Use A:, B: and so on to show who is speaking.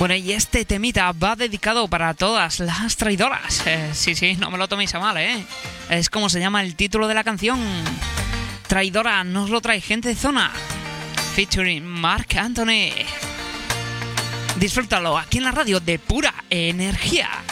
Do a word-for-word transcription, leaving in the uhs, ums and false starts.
A: Bueno, y este temita va dedicado para todas las traidoras. Eh, sí, sí, no me lo toméis a mal, ¿eh? Es como se llama el título de la canción. Traidora, nos lo trae Gente de Zona, featuring Marc Anthony. Disfrútalo aquí en la radio de Pura Energía.